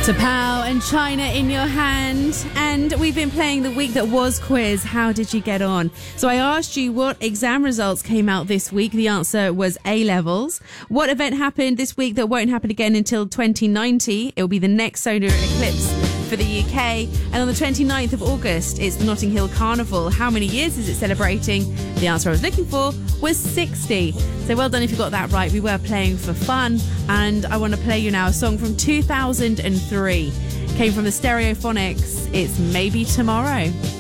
Pow and China in your hand. And we've been playing the week that was quiz. How did you get on? So I asked you what exam results came out this week. The answer was A-levels. What event happened this week that won't happen again until 2090? It will be the next solar eclipse for the UK. And on the 29th of August, it's the Notting Hill Carnival. How many years is it celebrating? The answer I was looking for was 60. So well done if you got that right. We were playing for fun. And I want to play you now a song from 2003. Came from the Stereophonics. It's Maybe Tomorrow.